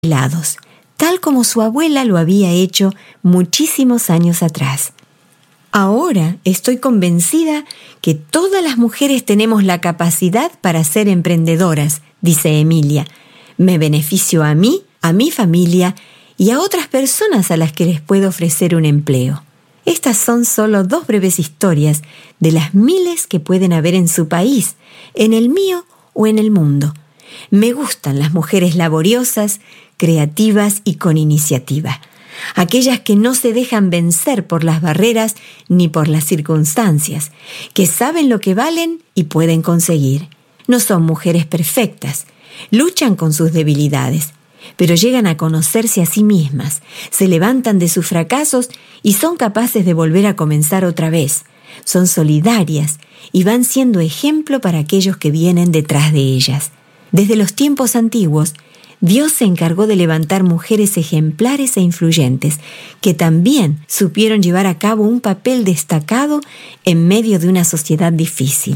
helados, tal como su abuela lo había hecho muchísimos años atrás. Ahora estoy convencida que todas las mujeres tenemos la capacidad para ser emprendedoras, dice Emilia. Me beneficio a mí, a mi familia y a otras personas a las que les puedo ofrecer un empleo. Estas son solo 2 breves historias de las miles que pueden haber en su país, en el mío o en el mundo. Me gustan las mujeres laboriosas, creativas y con iniciativa. Aquellas que no se dejan vencer por las barreras ni por las circunstancias, que saben lo que valen y pueden conseguir. No son mujeres perfectas, luchan con sus debilidades, pero llegan a conocerse a sí mismas, se levantan de sus fracasos y son capaces de volver a comenzar otra vez. Son solidarias y van siendo ejemplo para aquellos que vienen detrás de ellas. Desde los tiempos antiguos, Dios se encargó de levantar mujeres ejemplares e influyentes, que también supieron llevar a cabo un papel destacado en medio de una sociedad difícil.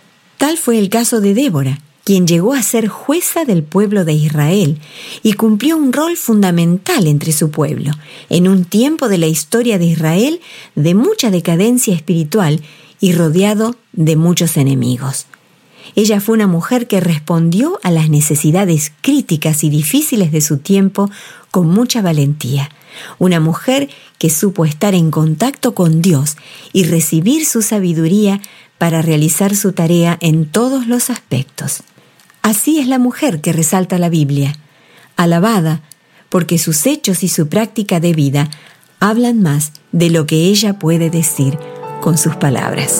Tal fue el caso de Débora, quien llegó a ser jueza del pueblo de Israel y cumplió un rol fundamental entre su pueblo, en un tiempo de la historia de Israel de mucha decadencia espiritual y rodeado de muchos enemigos. Ella fue una mujer que respondió a las necesidades críticas y difíciles de su tiempo con mucha valentía. Una mujer que supo estar en contacto con Dios y recibir su sabiduría para realizar su tarea en todos los aspectos. Así es la mujer que resalta la Biblia, alabada porque sus hechos y su práctica de vida hablan más de lo que ella puede decir con sus palabras.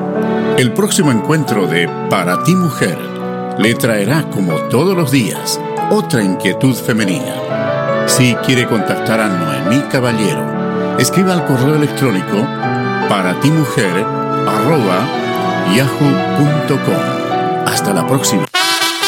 El próximo encuentro de Para ti Mujer le traerá, como todos los días, otra inquietud femenina. Si quiere contactar a Noemí Caballero, escriba al correo electrónico paratimujer@yahoo.com. Hasta la próxima.